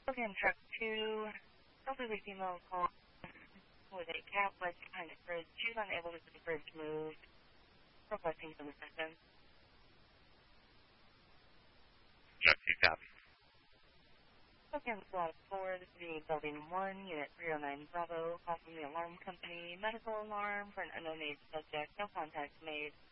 Again, truck 2, elderly female call with a cat wedged behind the bridge. She's unable to get the bridge moved, requesting some assistance. Truck 2 copy. Again, slot 4, this would be building 1, unit 309 Bravo, call from the alarm company, medical alarm for an unknown age subject, no contact made.